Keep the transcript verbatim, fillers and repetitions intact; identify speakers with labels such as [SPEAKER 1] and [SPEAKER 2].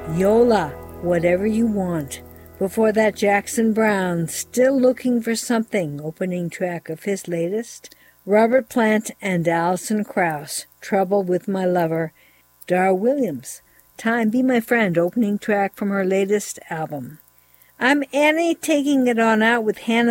[SPEAKER 1] Yola, Whatever You Want. Before that, Jackson Browne, Still Looking for Something, opening track of his latest. Robert Plant and Alison Krauss, Trouble with My Lover. Dar Williams, Time Be My Friend, opening track from her latest album. I'm Annie, taking it on out with Hannah